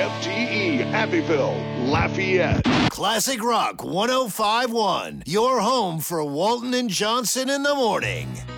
WFTE, Abbeville, Lafayette. Classic Rock 105.1, your home for Walton and Johnson in the morning.